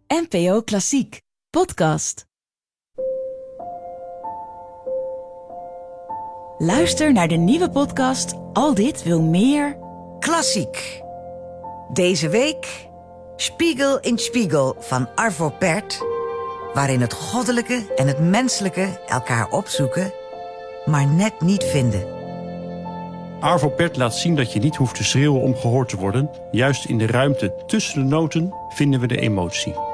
NPO Klassiek podcast. Luister naar de nieuwe podcast Al dit wil meer Klassiek. Deze week Spiegel in Spiegel van Arvo Pärt, waarin het goddelijke en het menselijke elkaar opzoeken, maar net niet vinden. Arvo Pärt laat zien dat je niet hoeft te schreeuwen om gehoord te worden. Juist in de ruimte tussen de noten vinden we de emotie.